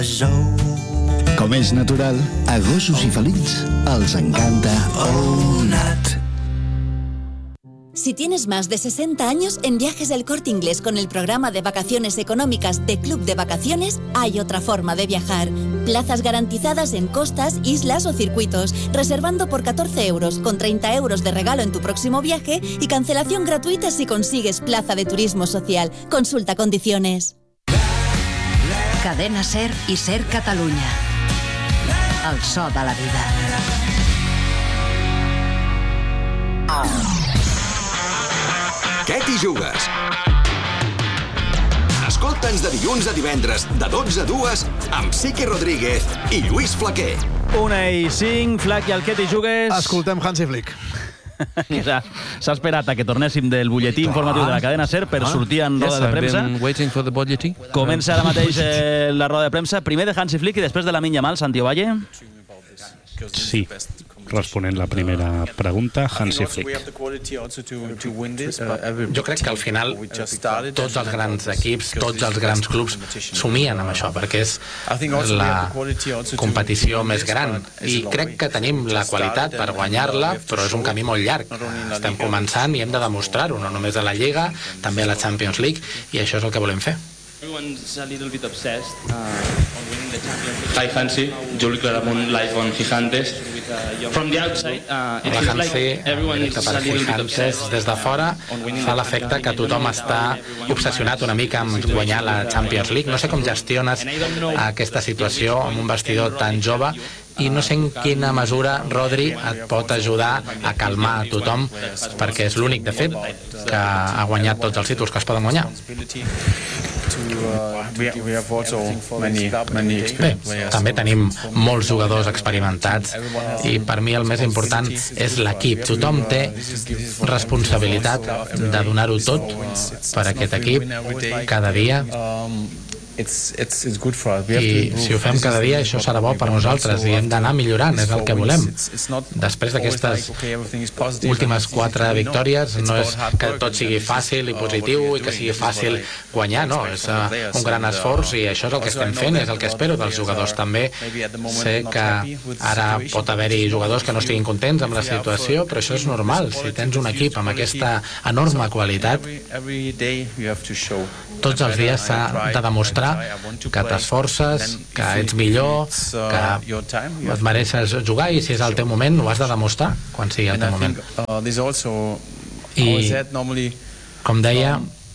Com és natural, a gossos i felins els encanta Onat. Si tienes más de 60 años, en Viajes El Corte Inglés con el programa de vacaciones económicas de Club de Vacaciones, hay otra forma de viajar. Plazas garantizadas en costas, islas o circuitos, reservando por 14 euros, con 30 euros de regalo en tu próximo viaje y cancelación gratuita si consigues plaza de turismo social. Consulta condiciones. Cadena SER i SER Catalunya. El so de la vida. Què t'hi jugues? Escolta'ns de dilluns a divendres, de 12 a 2, amb Sique Rodríguez i Lluís Flaquer. 1:05, Flac i el Què t'hi jugues? Escoltem Hansi Flick. S'ha esperat a que tornéssim del butlletí informatiu de la cadena SER per sortir en roda de premsa. Comença ara mateix la roda de premsa, primer de Hansi Flick i després de Lamine Yamal. Santi Ovalle? Sí, responent la primera pregunta, Hansi Flick. Jo crec que al final tots els grans equips, tots els grans clubs somien amb això, perquè és la competició més gran i crec que tenim la qualitat per guanyar-la, però és un camí molt llarg. Estem començant i hem de demostrar-ho, no només a la Lliga, també a la Champions League, i això és el que volem fer. Everyone's a little bit obsessed on winning the Champions League. Hi Hansi, Juli Claramunt live on Gigantes. From the outside, it feels like everyone's a little bit obsessed. Des de fora fa l'efecte que tothom està obsessionat una mica amb guanyar la Champions League. No sé com gestiones aquesta situació amb un vestidor tan jove i no sé en quina mesura Rodri et pot ajudar a calmar a tothom, perquè és l'únic, de fet, que ha guanyat tots els títols que es poden guanyar. Bé, també tenim molts jugadors experimentats i per mi el més important és l'equip. Tothom té responsabilitat de donar-ho tot per aquest equip cada dia. I si ho fem cada dia, això serà bo per nosaltres i hem d'anar millorant, és el que volem. Després d'aquestes últimes 4 victòries, no és que tot sigui fàcil i positiu i que sigui fàcil guanyar, no, és un gran esforç i això és el que estem fent, és el que espero dels jugadors també. Sé que ara pot haver-hi jugadors que no estiguin contents amb la situació, però això és normal. Si tens un equip amb aquesta enorme qualitat, tots els dies s'ha de demostrar que t'esforces, que ets millor, que et mereixes jugar i si és el teu moment ho has de demostrar quan sigui el teu moment. I, com deia,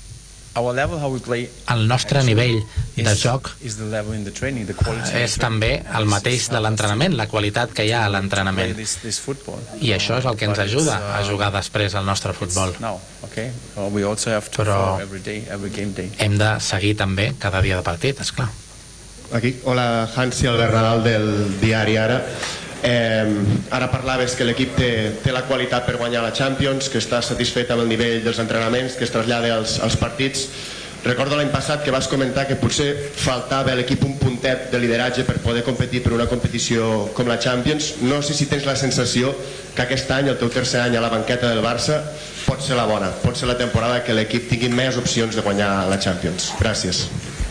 el nostre nivell de joc és també el mateix de l'entrenament, la qualitat que hi ha a l'entrenament. I això és el que ens ajuda a jugar després al nostre futbol. Però hem de seguir també cada dia de partit, esclar. Aquí, hola, Hansi, Albert Nadal del diari Ara. Ara parlaves que l'equip té la qualitat per guanyar la Champions, que està satisfet amb el nivell dels entrenaments, que es trasllada als partits. Recordo l'any passat que vas comentar que potser faltava a l'equip un puntet de lideratge per poder competir per una competició com la Champions. No sé si tens la sensació que aquest any, el teu tercer any a la banqueta del Barça, pot ser la bona, pot ser la temporada que l'equip tingui més opcions de guanyar la Champions. Gràcies.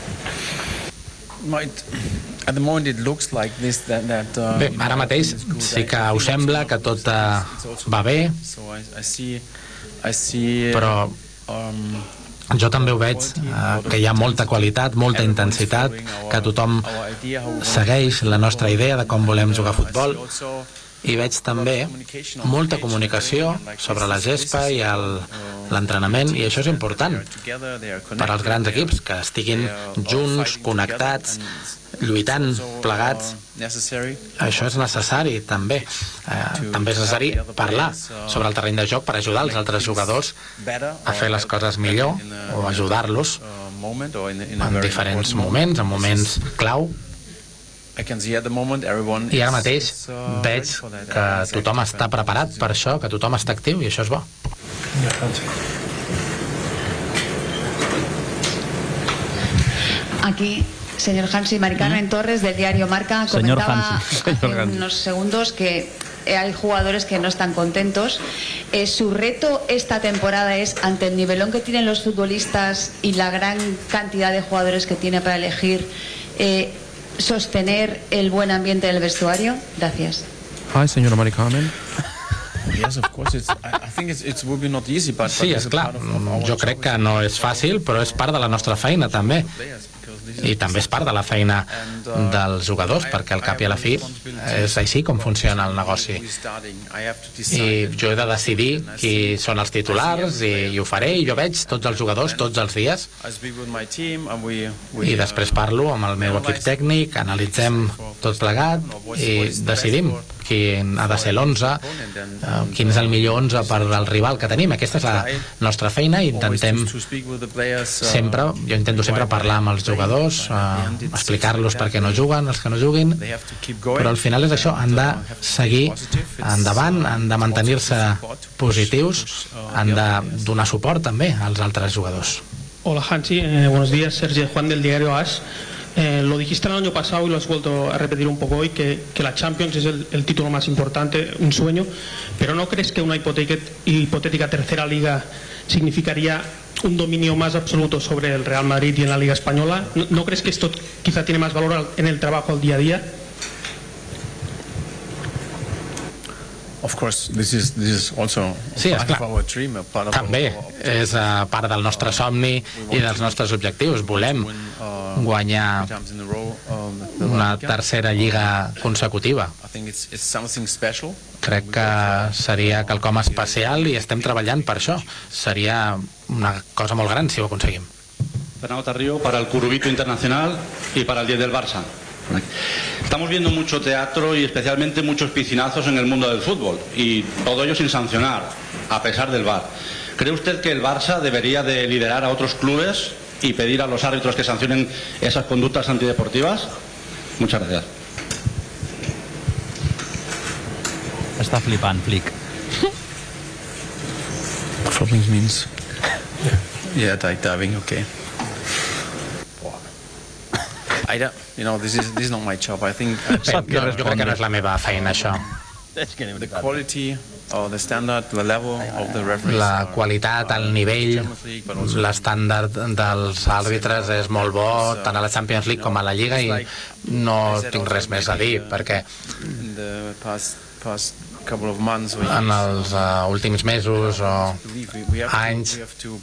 Bé, ara mateix sí que us sembla que tot va bé, però jo també ho veig, que hi ha molta qualitat, molta intensitat, que tothom segueix la nostra idea de com volem jugar a futbol, i veig també molta comunicació sobre la gespa i l'entrenament, i això és important per als grans equips, que estiguin junts, connectats, lluitant, plegats. Això és necessari també. També és necessari parlar sobre el terreny de joc per ajudar els altres jugadors a fer les coses millor o ajudar-los en diferents moments, en moments clau. I ara mateix veig que tothom està preparat per això, que tothom està actiu, i això és bo. Aquí, señor Hansi, Mari Carmen Torres del diario Marca comentaba hace unos segundos que hay jugadores que no están contentos. Su reto esta temporada es, ante el nivelón que tienen los futbolistas y la gran cantidad de jugadores que tiene para elegir, sostener el buen ambiente del vestuario? Gracias. Hi, señora Mari Carmen. Sí, és clar, jo crec que no és fàcil, però és part de la nostra feina també. I també és part de la feina dels jugadors, perquè al cap i a la fi és així com funciona el negoci. I jo he de decidir qui són els titulars i ho faré, i jo veig tots els jugadors tots els dies i després parlo amb el meu equip tècnic, analitzem tot plegat i decidim quin ha de ser l'11, quin és el millor 11 per al rival que tenim. Aquesta és la nostra feina i intentem sempre, jo intento sempre parlar amb els jugadors, explicar-los per què no juguen, els que no juguin, però al final és això, han de seguir endavant, han de mantenir-se positius, han de donar suport també als altres jugadors. Hola Hansi, buenos días, Sergio Juan del diario AS. Lo dijiste el año pasado y lo has vuelto a repetir un poco hoy, que la Champions es el título más importante, un sueño, pero ¿no crees que una hipotética tercera liga significaría un dominio más absoluto sobre el Real Madrid y en la Liga Española? ¿No crees que esto quizá tiene más valor en el trabajo al día a día? Sí, esclar, també és part del nostre somni i dels nostres objectius. Volem guanyar una tercera lliga consecutiva. Crec que seria quelcom especial i estem treballant per això. Seria una cosa molt gran si ho aconseguim. Fernando Tarrio, para el Curubito Internacional y para el 10 del Barça. Estamos viendo mucho teatro y especialmente muchos piscinazos en el mundo del fútbol, y todo ello sin sancionar, a pesar del VAR. ¿Cree usted que el Barça debería de liderar a otros clubes y pedir a los árbitros que sancionen esas conductas antideportivas? Muchas gracias. Està flipant, Flick. Flipping means... Yeah, diving, okay. This is not my job. I think jo crec que no és la meva feina, això. The quality or the standard, the level of the referees. La qualitat, el nivell, l'estàndard dels àrbitres és molt bo, tant a la Champions League com a la Lliga, i no tinc res més a dir, perquè en els últims mesos o anys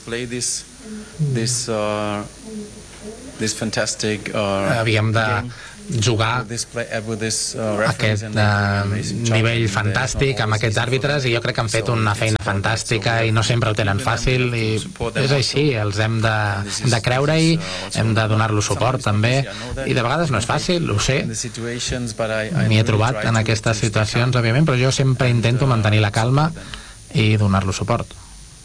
havíem de jugar aquest nivell fantàstic amb aquests àrbitres, i jo crec que han fet una feina fantàstica i no sempre ho tenen fàcil, i és així, els hem de creure-hi, hem de donar-los suport també, i de vegades no és fàcil, ho sé, m'hi he trobat en aquestes situacions, òbviament, però jo sempre intento mantenir la calma i donar-los suport.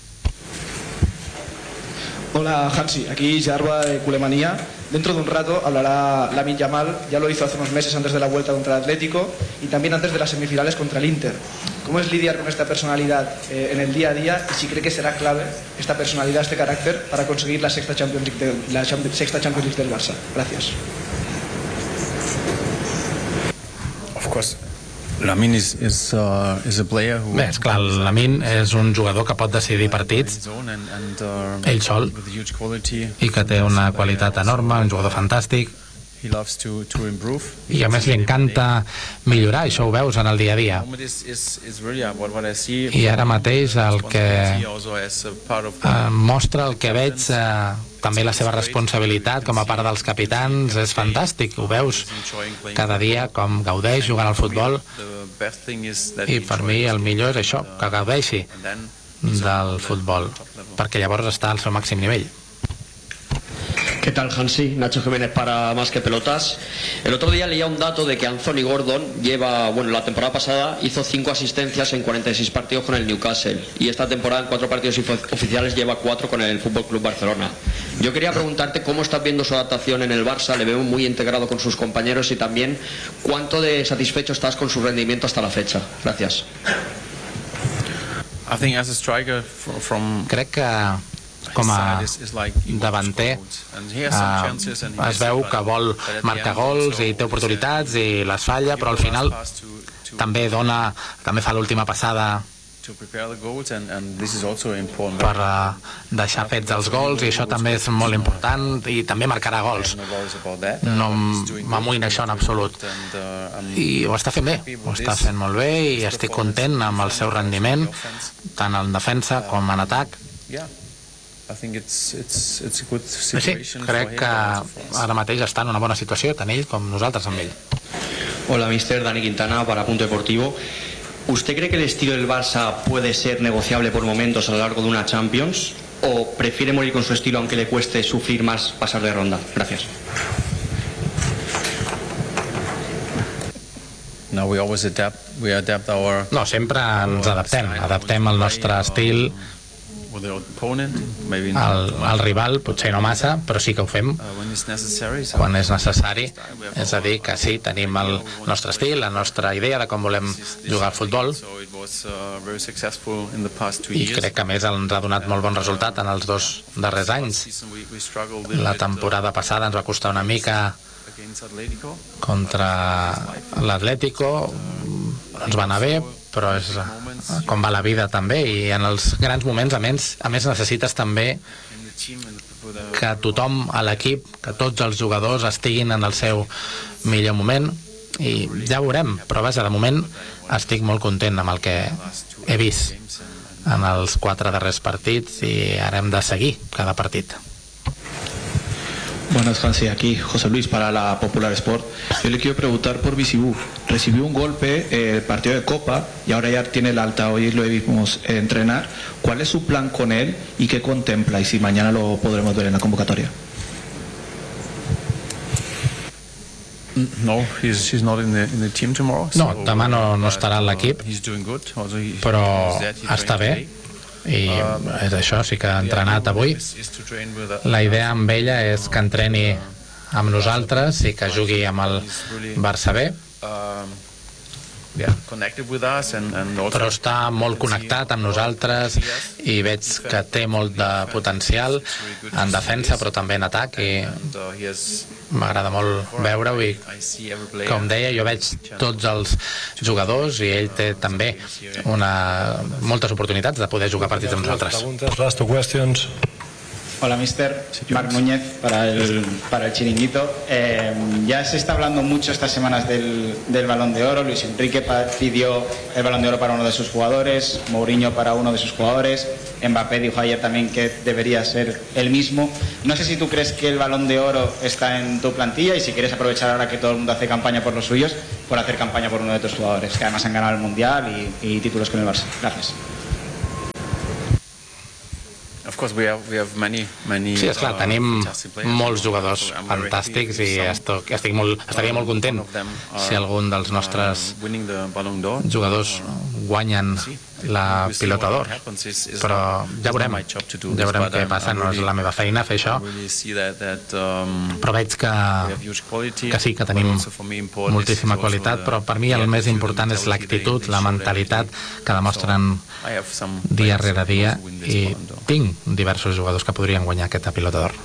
Hola Hansi, aquí Jarba de Culemanía. Dentro de un rato hablará Lamine Yamal, ya lo hizo hace unos meses antes de la vuelta contra el Atlético y también antes de las semifinales contra el Inter. ¿Cómo es lidiar con esta personalidad en el día a día, y si cree que será clave esta personalidad, este carácter, para conseguir la sexta Champions League del Barça? Gracias. Of course. Lamine is a player who... Bé, esclar, Lamine és un jugador que pot decidir partits ell sol i que té una qualitat enorme, un jugador fantàstic, i a més li encanta millorar, això ho veus en el dia a dia. I ara mateix el que mostra, el que veig, també la seva responsabilitat com a part dels capitans, és fantàstic, ho veus cada dia com gaudeix jugant al futbol, i per mi el millor és això, que gaudeixi del futbol, perquè llavors està al seu màxim nivell. ¿Qué tal, Hansi? Nacho Jiménez para Más que Pelotas. El otro día leía un dato de que Anthony Gordon la temporada pasada hizo 5 asistencias en 46 partidos con el Newcastle, y esta temporada en 4 partidos oficiales lleva 4 con el Fútbol Club Barcelona. Yo quería preguntarte cómo estás viendo su adaptación en el Barça, le veo muy integrado con sus compañeros, y también cuánto de satisfecho estás con su rendimiento hasta la fecha. Gracias. Crec que com a davanter es veu que vol marcar gols i té oportunitats i les falla, però al final també fa l'última passada per deixar fets els gols, i això també és molt important, i també marcarà gols. No m'amoïna això en absolut. I ho està fent bé, ho està fent molt bé, i estic content amb el seu rendiment, tant en defensa com en atac. Sí, crec que ara mateix està en una bona situació, tant ell com nosaltres amb ell. Hola, mister. Dani Quintana para Punto Deportivo. ¿Usted cree que el estilo del Barça puede ser negociable por momentos a lo largo de una Champions? ¿O prefiere morir con su estilo aunque le cueste sufrir más pasar de ronda? Gracias. No, sempre ens adaptem el nostre estil al rival, potser no massa, però sí que ho fem quan és necessari. És a dir, que sí, tenim el nostre estil, la nostra idea de com volem jugar al futbol, i crec que a més ens ha donat molt bon resultat en els 2 darrers anys. La temporada passada ens va costar una mica contra l'Atlético, ens va anar bé, però és com va la vida també, i en els grans moments a més necessites també que tothom a l'equip, que tots els jugadors estiguin en el seu millor moment, i ja veurem, però vaja, de moment estic molt content amb el que he vist en els 4 darrers partits, i ara hem de seguir cada partit. Buenas, Hansi, aquí José Luis para la Popular Sport. Yo le quiero preguntar por Bisibú. Recibió un golpe el partido de Copa y ahora ya tiene el alta, hoy lo vimos entrenar. ¿Cuál es su plan con él y qué contempla? Y si mañana lo podremos ver en la convocatoria. No, he's not in the team tomorrow. No, demà no estarà a l'equip, però està bé. I és això, sí que ha entrenat avui. La idea amb ella és que entreni amb nosaltres i que jugui amb el Barça B, però està molt connectat amb nosaltres, i veig que té molt de potencial en defensa però també en atac, i m'agrada molt veure-ho, i com deia, jo veig tots els jugadors i ell té també moltes oportunitats de poder jugar partits amb nosaltres. Last two questions. Hola, mister. Marc Núñez para el Chiringuito. Ya se está hablando mucho estas semanas del Balón de Oro. Luis Enrique pidió el Balón de Oro para uno de sus jugadores, Mourinho para uno de sus jugadores, Mbappé dijo ayer también que debería ser el mismo. No sé si tú crees que el Balón de Oro está en tu plantilla, y si quieres aprovechar ahora que todo el mundo hace campaña por los suyos, por hacer campaña por uno de tus jugadores, que además han ganado el Mundial y títulos con el Barça. Gracias. Sí, esclar, tenim molts jugadors fantàstics, i estaria molt content si algun dels nostres jugadors guanyen la Pilota d'Or, però ja veurem què passa. No és la meva feina fer això, però veig que sí, que tenim moltíssima qualitat, però per mi el més important és l'actitud, la mentalitat que demostren dia rere dia, i tinc diversos jugadors que podrien guanyar aquesta Pilota d'Or.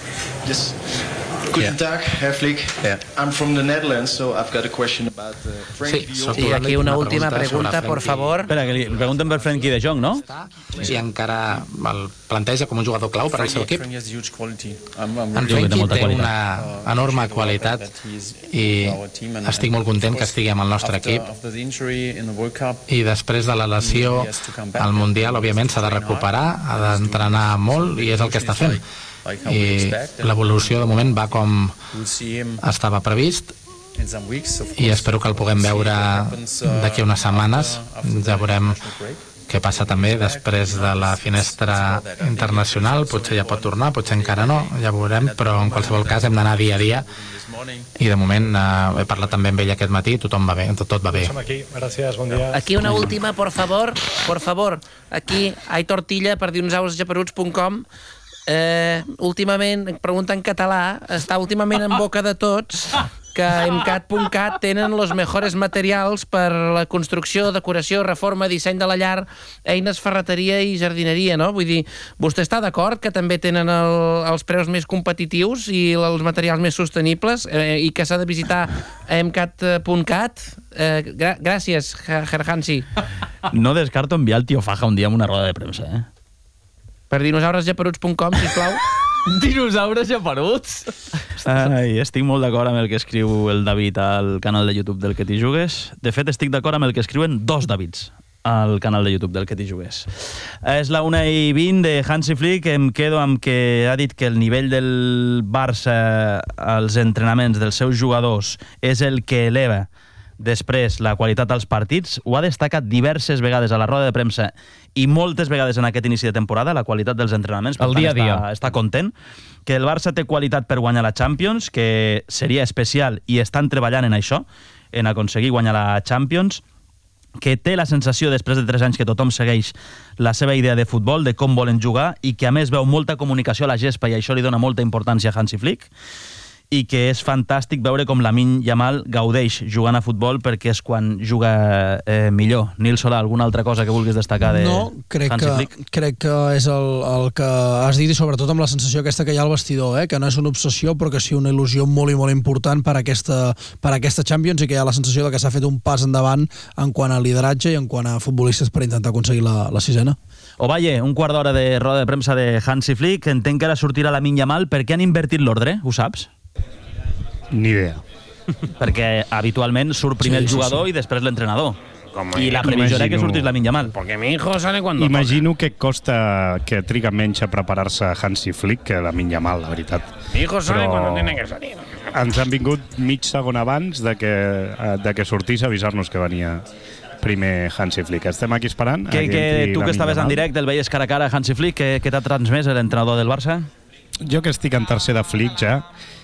Guten Tag, Herr Flick. I'm from the Netherlands, so I've got a question about Frenkie de Jong. Sí, aquí una última pregunta, por favor. Espera, que li pregunten per Frenkie de Jong, no? Sí, encara el planteja com un jugador clau per al seu equip. En Frenkie té una enorme qualitat, i estic molt content que estigui amb el nostre equip, i després de la lesió al Mundial, òbviament s'ha de recuperar, ha d'entrenar molt, i és el que està fent. I l'evolució de moment va com estava previst, i espero que el puguem veure d'aquí unes setmanes. Ja veurem què passa també després de la finestra internacional, potser ja pot tornar, potser encara no, ja veurem, però en qualsevol cas hem d'anar dia a dia, i de moment he parlat també amb ell aquest matí, tothom va bé, tot va bé. Aquí una última, por favor, aquí Aitor Tilla per dinosaurosgeperuts.com. Últimament, pregunta en català, està últimament en boca de tots que a emcat.cat tenen els millors materials per la construcció, decoració, reforma, disseny de la llar, eines, ferreteria i jardineria, no? Vull dir, vostè està d'acord que també tenen els preus més competitius i els materials més sostenibles i que s'ha de visitar a emcat.cat? Gràcies, Hansi. No descarto enviar el tio Faja un dia amb una roda de premsa, Per dinosauresgeperuts.com, sisplau. Dinosaures japeruts? Ai, estic molt d'acord amb el que escriu el David al canal de YouTube del Que t'hi jugues. De fet, estic d'acord amb el que escriuen dos Davids al canal de YouTube del Que t'hi jugues. És la 1:20 de Hansi Flick. Em quedo amb que ha dit que el nivell del Barça als entrenaments dels seus jugadors és el que eleva després la qualitat dels partits. Ho ha destacat diverses vegades a la roda de premsa i moltes vegades en aquest inici de temporada, la qualitat dels entrenaments. El dia a dia. Està content. Que el Barça té qualitat per guanyar la Champions, que seria especial i estan treballant en això, en aconseguir guanyar la Champions, que té la sensació després de 3 anys que tothom segueix la seva idea de futbol, de com volen jugar, i que a més veu molta comunicació a la gespa i això li dona molta importància a Hansi Flick, i que és fantàstic veure com Lamine Yamal gaudeix jugant a futbol perquè és quan juga millor. Nil Solà, alguna altra cosa que vulguis destacar de Hansi Flick? Crec que és el que has dit i sobretot amb la sensació aquesta que hi ha al vestidor, que no és una obsessió però que sí una il·lusió molt i molt important per aquesta Champions i que hi ha la sensació de que s'ha fet un pas endavant en quant a lideratge i en quant a futbolistes per intentar aconseguir la 6ena. Ovalle, un quart d'hora de roda de premsa de Hansi Flick. Entenc que ara sortirà Lamine Yamal. Per què han invertit l'ordre? Ho saps? Ni idea. Perquè habitualment surt primer el jugador i després l'entrenador. I la previsió era que sortís Lamine Yamal. Porque mi hijo sale cuando Imagino que triga menys a preparar-se Hansi Flick que Lamine Yamal, la veritat. Mi hijo sale cuando tiene que salir. Ens han vingut mig segon abans de que sortís a avisar-nos que venia primer Hansi Flick. Estem aquí esperant. Que tu que estaves en directe, el veies cara a cara a Hansi Flick, què t'ha transmès l'entrenador del Barça? Jo que estic en tercer de Flick ja,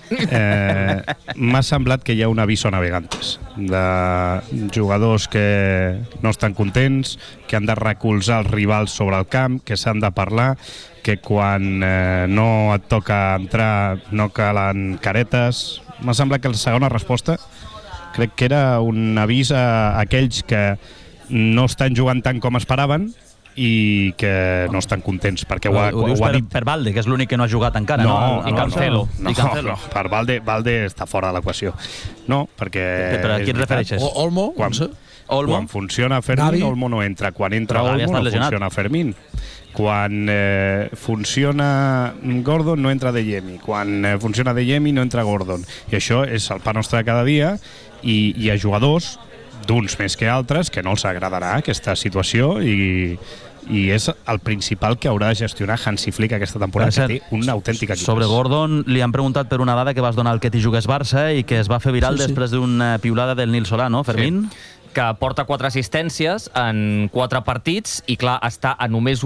m'ha semblat que hi ha un aviso a navegantes de jugadors que no estan contents, que han de recolzar els rivals sobre el camp, que s'han de parlar, que quan no et toca entrar no calen caretes. M'ha semblat que la segona resposta crec que era un avís a aquells que no estan jugant tant com esperaven i que no estan contents perquè ho dius ha dit per Valde, que és l'únic que no ha jugat encara, no? I Cancelo. No, per Valde està fora de l'equació. No, perquè... Però a qui et refereixes? Olmo? Quan funciona Fermín, Olmo no entra. Quan entra Olmo, no funciona Fermín. Quan funciona Gordon, no entra De Jemi. Quan funciona De Jemi, no entra Gordon. I això és el pa nostre de cada dia, i hi ha jugadors d'uns més que altres que no els agradarà aquesta situació i és el principal que haurà de gestionar Hansi Flick aquesta temporada, que té una autèntica equip. Sobre Gordon li han preguntat per una dada que vas donar al Que t'hi jugues Barça i que es va fer viral després d'una piulada del Nil Solà, no, Fermín? Que porta 4 assistències en 4 partits i, clar, està a només